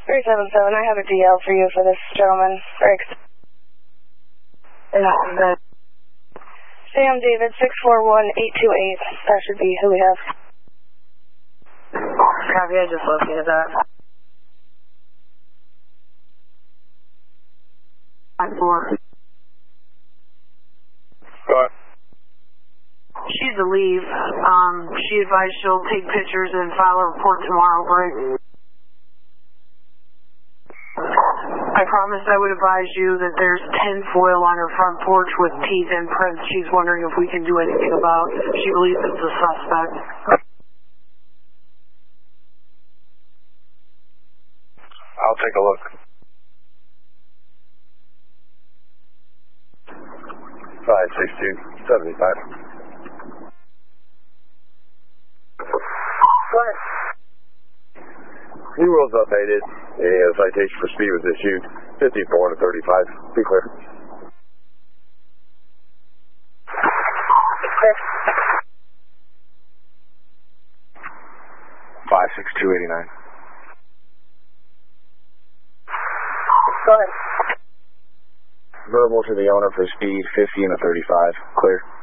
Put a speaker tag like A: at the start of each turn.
A: 377, I have a DL for you for this gentleman. Sam David, 641828. That should be who we have.
B: Copy, I just located that. 5-4.
C: Go ahead.
B: She's to leave. She advised she'll take pictures and file a report tomorrow, right? I promised I would advise you that there's tinfoil on her front porch with teeth and prints she's wondering if we can do anything about. She believes it's a suspect.
C: I'll take a look. 56275.
B: Go ahead.
C: New rules updated. A citation for speed was issued. 54 to 35. Be clear.
B: Clear.
C: 56289.
B: Go ahead.
C: Verbal to the owner for speed 50 and a 35. Clear.